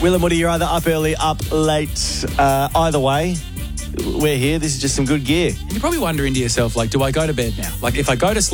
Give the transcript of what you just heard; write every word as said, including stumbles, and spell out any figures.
Will and Woody, you're either up early, up late. Uh, either way, we're here. This is just some good gear. You're probably wondering to yourself, like, do I go to bed now? Like, if I go to sleep,